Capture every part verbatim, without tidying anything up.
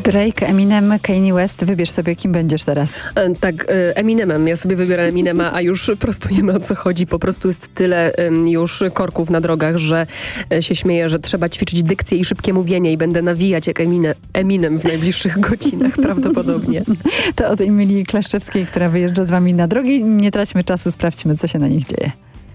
Drake, Eminem, Kanye West. Wybierz sobie, kim będziesz teraz. E, tak, e, Eminemem. Ja sobie wybieram Eminema, a już prostujemy, o co chodzi. Po prostu jest tyle e, już korków na drogach, że e, się śmieję, że trzeba ćwiczyć dykcję i szybkie mówienie i będę nawijać jak Emine, Eminem w najbliższych godzinach prawdopodobnie. To od Emilii Klaszczewskiej, która wyjeżdża z wami na drogi. Nie traćmy czasu, sprawdźmy, co się na nich dzieje.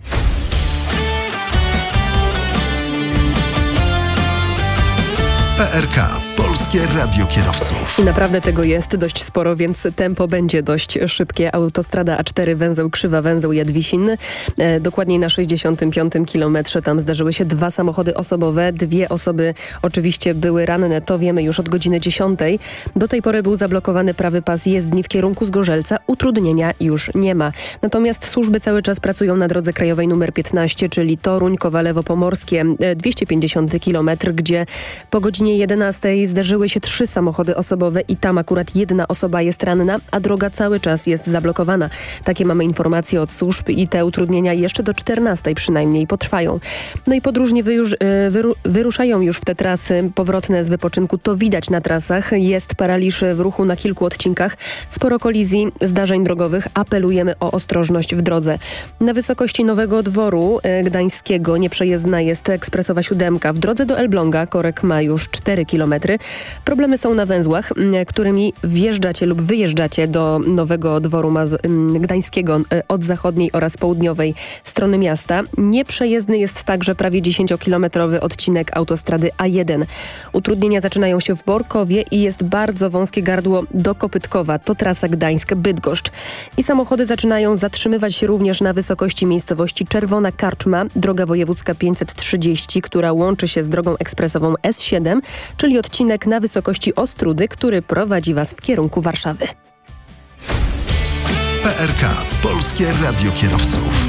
P R K. Polskie Radio Kierowców. I naprawdę tego jest dość sporo, więc tempo będzie dość szybkie. Autostrada A cztery, węzeł Krzywa, węzeł Jadwisin. E, dokładniej na sześćdziesiątym piątym kilometrze tam zdarzyły się dwa samochody osobowe. Dwie osoby oczywiście były ranne, to wiemy już od godziny dziesiątej. Do tej pory był zablokowany prawy pas jezdni w kierunku Zgorzelca. Utrudnienia już nie ma. Natomiast służby cały czas pracują na drodze krajowej numer piętnaście, czyli Toruń, Kowalewo-Pomorskie, dwieście pięćdziesiąty kilometr, gdzie po godzinie jedenastej zdarzyły się trzy samochody osobowe i tam akurat jedna osoba jest ranna, a droga cały czas jest zablokowana. Takie mamy informacje od służb i te utrudnienia jeszcze do czternastej przynajmniej potrwają. No i podróżni wyjuż, wyru, wyruszają już w te trasy powrotne z wypoczynku. To widać na trasach. Jest paraliż w ruchu na kilku odcinkach. Sporo kolizji, zdarzeń drogowych. Apelujemy o ostrożność w drodze. Na wysokości Nowego Dworu Gdańskiego nieprzejezdna jest ekspresowa siódemka. W drodze do Elbląga korek ma już cztery kilometry. Problemy są na węzłach, którymi wjeżdżacie lub wyjeżdżacie do Nowego Dworu Maz- Gdańskiego od zachodniej oraz południowej strony miasta. Nieprzejezdny jest także prawie dziesięciokilometrowy odcinek autostrady A jeden. Utrudnienia zaczynają się w Borkowie i jest bardzo wąskie gardło do Kopytkowa. To trasa Gdańsk-Bydgoszcz. I samochody zaczynają zatrzymywać się również na wysokości miejscowości Czerwona Karczma, droga wojewódzka pięćset trzydzieści, która łączy się z drogą ekspresową S siedem, czyli odcinek na wysokości Ostródy, który prowadzi Was w kierunku Warszawy. P R K. Polskie Radio Kierowców.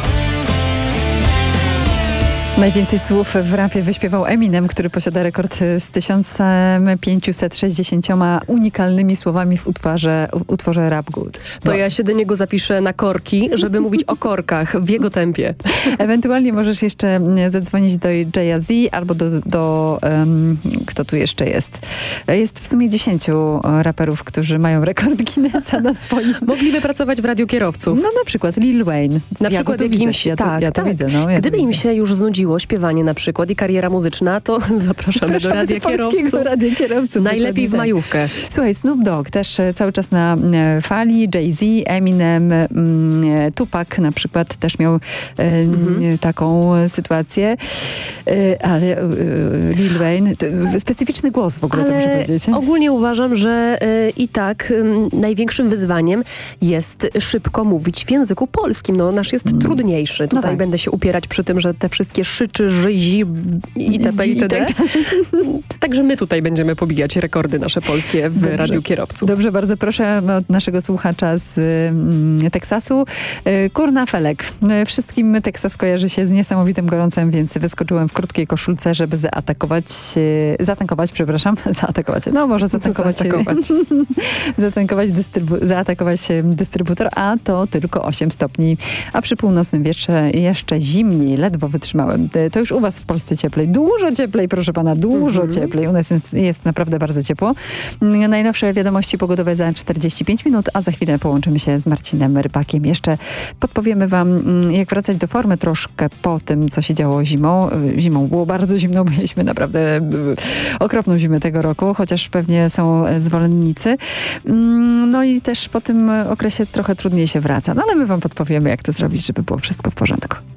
Najwięcej słów w rapie wyśpiewał Eminem, który posiada rekord z tysiąc pięćset sześćdziesięcioma unikalnymi słowami w utworze, w utworze Rap Good. To No. ja się do niego zapiszę na korki, żeby mówić o korkach w jego tempie. Ewentualnie możesz jeszcze zadzwonić do Jay-Z albo do, do um, kto tu jeszcze jest? Jest w sumie dziesięciu raperów, którzy mają rekord Guinnessa na swoim. Mogliby pracować w radiu kierowców. No na przykład Lil Wayne. Na ja przykład to jakimś, widzę. Ja to, tak, ja to tak. widzę. No, ja Gdyby to im widzę. się już znudziło śpiewanie na przykład i kariera muzyczna, to zapraszamy, zapraszamy do radia kierowców. Radia kierowców. Najlepiej w majówkę. Słuchaj, Snoop Dogg też e, cały czas na e, fali, Jay-Z, Eminem, mm, e, Tupac na przykład też miał e, mhm. taką sytuację, e, ale e, Lil Wayne, to, specyficzny głos w ogóle, Ale to muszę powiedzieć. ogólnie uważam, że e, i tak m, największim wyzwaniem jest szybko mówić w języku polskim. No, nasz jest mm. trudniejszy. Tutaj no tak. będę się upierać przy tym, że te wszystkie szyczy, żyzi itp. itd. Także my tutaj będziemy pobijać rekordy nasze polskie w Dobrze. Radiu Kierowców. Dobrze, bardzo proszę od naszego słuchacza z y, Teksasu. Y, Kurna Felek. Y, wszystkim Teksas kojarzy się z niesamowitym gorącem, więc wyskoczyłem w krótkiej koszulce, żeby zaatakować, y, zatankować, przepraszam, zaatakować, no może zatankować, zaatakować. zatankować dystrybu- zaatakować dystrybutor, a to tylko osiem stopni, a przy północnym wietrze jeszcze zimniej, ledwo wytrzymałem. Y, to już u was w Polsce cieplej, dużo cieplej, proszę pana, dużo mhm. cieplej. U nas jest, jest naprawdę bardzo ciepło. Najnowsze wiadomości pogodowe za czterdzieści pięć minut, a za chwilę połączymy się z Marcinem Rybakiem. Jeszcze podpowiemy wam, jak wracać do formy troszkę po tym, co się działo zimą. Zimą było bardzo zimno, mieliśmy naprawdę okropną zimę tego roku, chociaż pewnie są zwolennicy. No i też po tym okresie trochę trudniej się wraca. No ale my wam podpowiemy, jak to zrobić, żeby było wszystko w porządku.